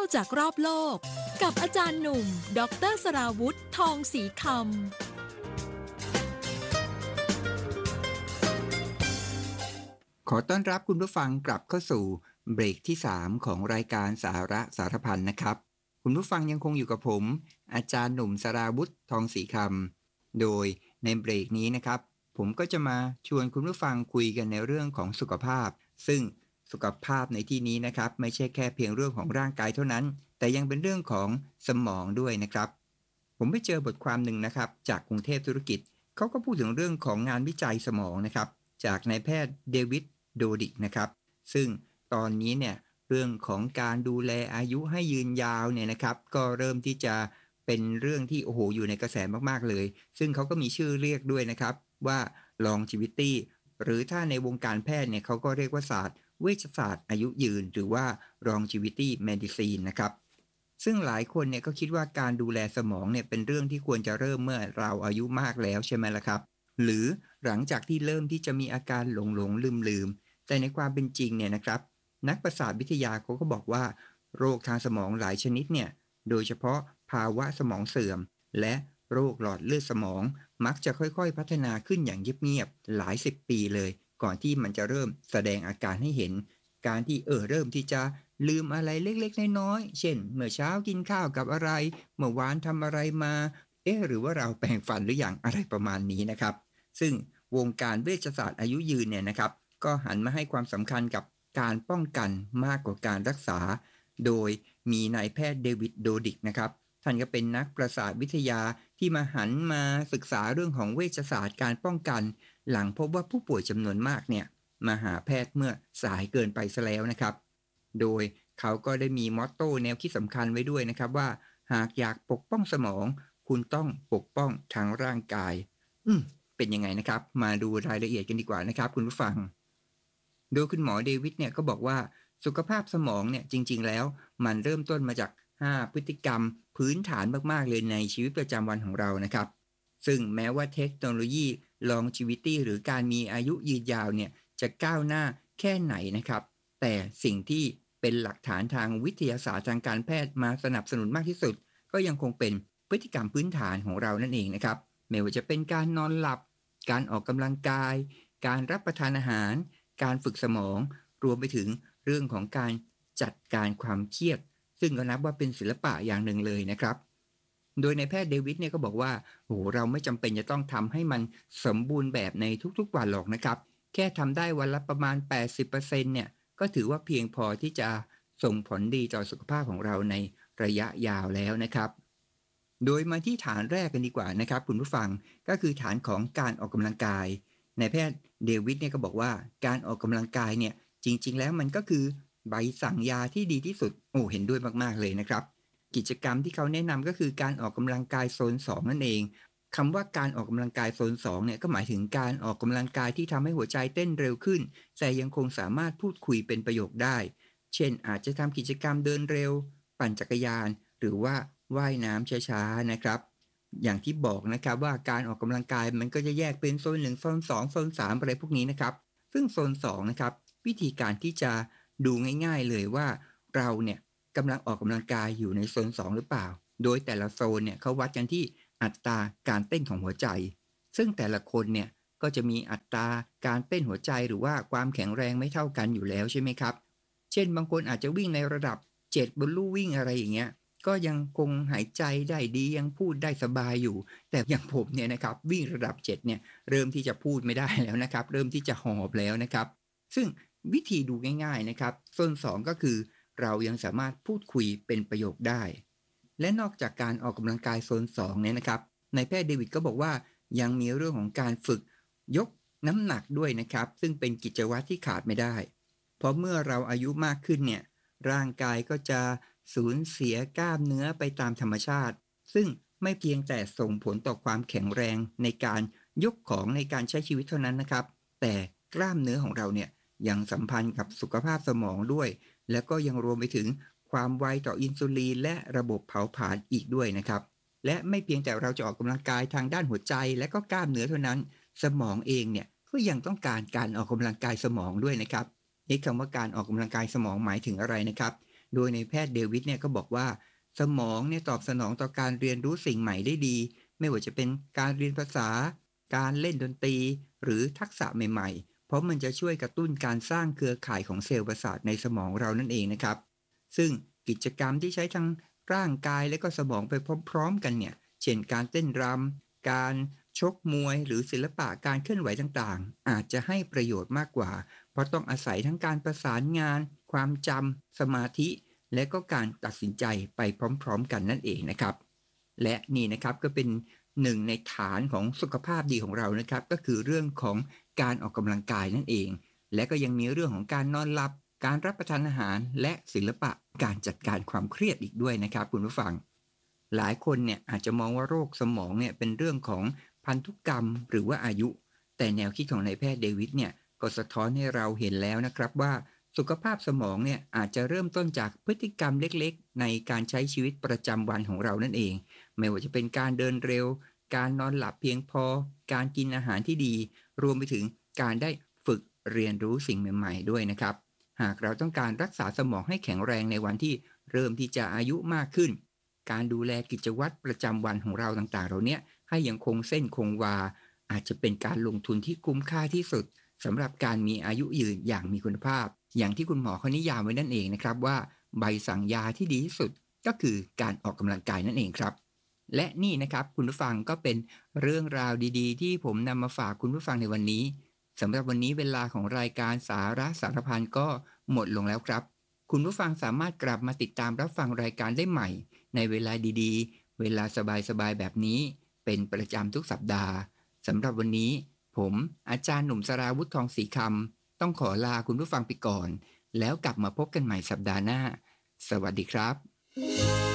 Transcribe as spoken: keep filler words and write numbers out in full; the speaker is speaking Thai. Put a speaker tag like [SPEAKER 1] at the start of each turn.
[SPEAKER 1] จากรอบโลกกับอาจารย์หนุ่มดรสราวุธทองศรีคำ
[SPEAKER 2] ขอต้อนรับคุณผู้ฟังกลับเข้าสู่เบรกที่สามของรายการสาระสารพันนะครับคุณผู้ฟังยังคงอยู่กับผมอาจารย์หนุ่มสราวุธทองศรีคำโดยในเบรกนี้นะครับผมก็จะมาชวนคุณผู้ฟังคุยกันในเรื่องของสุขภาพซึ่งสุขภาพในที่นี้นะครับไม่ใช่แค่เพียงเรื่องของร่างกายเท่านั้นแต่ยังเป็นเรื่องของสมองด้วยนะครับผมไปเจอบทความหนึ่งนะครับจากกรุงเทพธุรกิจเขาก็พูดถึงเรื่องของงานวิจัยสมองนะครับจากนายแพทย์เดวิดโดดิกนะครับซึ่งตอนนี้เนี่ยเรื่องของการดูแลอายุให้ยืนยาวเนี่ยนะครับก็เริ่มที่จะเป็นเรื่องที่โอ้โหอยู่ในกระแสมากๆเลยซึ่งเขาก็มีชื่อเรียกด้วยนะครับว่า longevity หรือถ้าในวงการแพทย์เนี่ยเขาก็เรียกว่าศาสตร์เวชศาสตร์อายุยืนหรือว่า longevity medicine นะครับซึ่งหลายคนเนี่ยก็คิดว่าการดูแลสมองเนี่ยเป็นเรื่องที่ควรจะเริ่มเมื่อเราอายุมากแล้วใช่ไหมล่ะครับหรือหลังจากที่เริ่มที่จะมีอาการหลงหลงลืมลืมแต่ในความเป็นจริงเนี่ยนะครับนักประสาทวิทยาเขาก็บอกว่าโรคทางสมองหลายชนิดเนี่ยโดยเฉพาะภาวะสมองเสื่อมและโรคหลอดเลือดสมองมักจะค่อยๆพัฒนาขึ้นอย่างเงียบๆหลายสิบปีเลยก่อนที่มันจะเริ่มแสดงอาการให้เห็นการที่เออเริ่มที่จะลืมอะไรเล็กๆน้อยๆเช่นเมื่อเช้ากินข้าวกับอะไรเมื่อวานทำอะไรมาเอ๊ะหรือว่าเราแปรงฟันหรืออย่างอะไรประมาณนี้นะครับซึ่งวงการเวชศาสตร์อายุยืนเนี่ยนะครับก็หันมาให้ความสำคัญกับการป้องกันมากกว่าการรักษาโดยมีนายแพทย์เดวิดโดดิกนะครับท่านก็เป็นนักประสาทวิทยาที่มาหันมาศึกษาเรื่องของเวชศาสตร์การป้องกันหลังพบว่าผู้ป่วยจำนวนมากเนี่ยมาหาแพทย์เมื่อสายเกินไปซะแล้วนะครับโดยเขาก็ได้มีมอตโต้แนวคิดสำคัญไว้ด้วยนะครับว่าหากอยากปกป้องสมองคุณต้องปกป้องทั้งร่างกายอืมเป็นยังไงนะครับมาดูรายละเอียดกันดีกว่านะครับคุณผู้ฟังโดยคุณหมอเดวิดเนี่ยก็บอกว่าสุขภาพสมองเนี่ยจริงๆแล้วมันเริ่มต้นมาจากห้าพฤติกรรมพื้นฐานมากๆเลยในชีวิตประจำวันของเรานะครับซึ่งแม้ว่าเทคโนโลยี longevity หรือการมีอายุยืนยาวเนี่ยจะก้าวหน้าแค่ไหนนะครับแต่สิ่งที่เป็นหลักฐานทางวิทยาศาสตร์ทางการแพทย์มาสนับสนุนมากที่สุดก็ยังคงเป็นพฤติกรรมพื้นฐานของเรานั่นเองนะครับไม่ว่าจะเป็นการนอนหลับการออกกำลังกายการรับประทานอาหารการฝึกสมองรวมไปถึงเรื่องของการจัดการความเครียดซึ่งก็นับว่าเป็นศิลปะอย่างหนึ่งเลยนะครับโดยในแพทย์เดวิดเนี่ยก็บอกว่าโอ้เราไม่จำเป็นจะต้องทำให้มันสมบูรณ์แบบในทุกๆวันหรอกนะครับแค่ทำได้วันละประมาณ แปดสิบเปอร์เซ็นต์ เนี่ยก็ถือว่าเพียงพอที่จะส่งผลดีต่อสุขภาพของเราในระยะยาวแล้วนะครับโดยมาที่ฐานแรกกันดีกว่านะครับคุณผู้ฟังก็คือฐานของการออกกำลังกายนายแพทย์เดวิดเนี่ยก็บอกว่าการออกกำลังกายเนี่ยจริงๆแล้วมันก็คือใบสั่งยาที่ดีที่สุดโอ้เห็นด้วยมากๆเลยนะครับกิจกรรมที่เขาแนะนำก็คือการออกกำลังกายโซนสองนั่นเองคำว่าการออกกำลังกายโซนสองเนี่ยก็หมายถึงการออกกำลังกายที่ทำให้หัวใจเต้นเร็วขึ้นแต่ยังคงสามารถพูดคุยเป็นประโยคได้เช่นอาจจะทำกิจกรรมเดินเร็วปั่นจักรยานหรือว่าว่ายน้ำช้าๆนะครับอย่างที่บอกนะครับว่าการออกกำลังกายมันก็จะแยกเป็นโซนหนึ่งโซนสองโซนสามอะไรพวกนี้นะครับซึ่งโซนสองนะครับวิธีการที่จะดูง่ายๆเลยว่าเราเนี่ยกำลังออกกำลังกายอยู่ในโซนสองหรือเปล่าโดยแต่ละโซนเนี่ยเขาวัดกันที่อัตราการเต้นของหัวใจซึ่งแต่ละคนเนี่ยก็จะมีอัตราการเต้นหัวใจหรือว่าความแข็งแรงไม่เท่ากันอยู่แล้วใช่ไหมครับเช่นบางคนอาจจะวิ่งในระดับเจ็ดบนลู่วิ่งอะไรอย่างเงี้ยก็ยังคงหายใจได้ดียังพูดได้สบายอยู่แต่อย่างผมเนี่ยนะครับวิ่งระดับเจ็ดเนี่ยเริ่มที่จะพูดไม่ได้แล้วนะครับเริ่มที่จะหอบแล้วนะครับซึ่งวิธีดูง่ายๆนะครับโซนสองก็คือเรายังสามารถพูดคุยเป็นประโยคได้และนอกจากการออกกำลังกายโซนสองเนี่ยนะครับนายแพทย์เดวิดก็บอกว่ายังมีเรื่องของการฝึกยกน้ำหนักด้วยนะครับซึ่งเป็นกิจวัตรที่ขาดไม่ได้เพราะเมื่อเราอายุมากขึ้นเนี่ยร่างกายก็จะสูญเสียกล้ามเนื้อไปตามธรรมชาติซึ่งไม่เพียงแต่ส่งผลต่อความแข็งแรงในการยกของในการใช้ชีวิตเท่านั้นนะครับแต่กล้ามเนื้อของเราเนี่ยยังสัมพันธ์กับสุขภาพสมองด้วยและก็ยังรวมไปถึงความไวต่ออินซูลินและระบบเผาผลาญอีกด้วยนะครับและไม่เพียงแต่เราจะออกกำลังกายทางด้านหัวใจและก็กล้ามเนื้อเท่านั้นสมองเองเนี่ยก็ยังต้องการการออกกำลังกายสมองด้วยนะครับนี่คำว่าการออกกำลังกายสมองหมายถึงอะไรนะครับโดยในแพทย์เดวิดเนี่ยก็บอกว่าสมองเนี่ยตอบสนองต่อการเรียนรู้สิ่งใหม่ได้ดีไม่ว่าจะเป็นการเรียนภาษาการเล่นดนตรีหรือทักษะใหม่ๆเพราะมันจะช่วยกระตุ้นการสร้างเครือข่ายของเซลล์ประสาทในสมองเรานั่นเองนะครับซึ่งกิจกรรมที่ใช้ทั้งร่างกายและก็สมองไปพร้อมๆกันเนี่ยเช่นการเต้นรำการชกมวยหรือศิลปะการเคลื่อนไหวต่างๆอาจจะให้ประโยชน์มากกว่าเพราะต้องอาศัยทั้งการประสานงานความจำสมาธิและก็การตัดสินใจไปพร้อมๆกันนั่นเองนะครับและนี่นะครับก็เป็นหนึ่งในฐานของสุขภาพดีของเรานะครับก็คือเรื่องของการออกกำลังกายนั่นเองและก็ยังมีเรื่องของการนอนหลับการรับประทานอาหารและศิลปะการจัดการความเครียดอีกด้วยนะครับคุณผู้ฟังหลายคนเนี่ยอาจจะมองว่าโรคสมองเนี่ยเป็นเรื่องของพันธุกรรมหรือว่าอายุแต่แนวคิดของนายแพทย์เดวิดเนี่ยก็สะท้อนให้เราเห็นแล้วนะครับว่าสุขภาพสมองเนี่ยอาจจะเริ่มต้นจากพฤติกรรมเล็กๆในการใช้ชีวิตประจำวันของเรานั่นเองไม่ว่าจะเป็นการเดินเร็วการนอนหลับเพียงพอการกินอาหารที่ดีรวมไปถึงการได้ฝึกเรียนรู้สิ่งใหม่ๆด้วยนะครับหากเราต้องการรักษาสมองให้แข็งแรงในวันที่เริ่มที่จะอายุมากขึ้นการดูแลกิจวัตรประจำวันของเราต่างๆเราเนี้ยให้ยังคงเส้นคงวาอาจจะเป็นการลงทุนที่คุ้มค่าที่สุดสำหรับการมีอายุยืนอย่างมีคุณภาพอย่างที่คุณหมอเขานิยามไว้นั่นเองนะครับว่าใบสั่งยาที่ดีที่สุดก็คือการออกกำลังกายนั่นเองครับและนี่นะครับคุณผู้ฟังก็เป็นเรื่องราวดีๆที่ผมนำมาฝากคุณผู้ฟังในวันนี้สำหรับวันนี้เวลาของรายการสาระสารพันก็หมดลงแล้วครับคุณผู้ฟังสามารถกลับมาติดตามรับฟังรายการได้ใหม่ในเวลาดีๆเวลาสบายๆแบบนี้เป็นประจำทุกสัปดาห์สำหรับวันนี้ผมอาจารย์หนุ่มสราวุธทองศรีคำต้องขอลาคุณผู้ฟังไปก่อนแล้วกลับมาพบกันใหม่สัปดาห์หน้าสวัสดีครับ